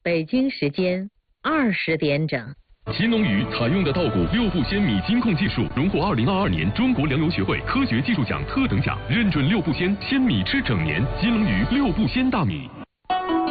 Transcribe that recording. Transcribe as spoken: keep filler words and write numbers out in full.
北京时间二十点整。 新农语采用的稻谷六步鲜米金控技术，荣获二零二二年中国粮油学会科学技术奖特等奖，认准六步鲜鲜米吃整年。新农语六步鲜大米。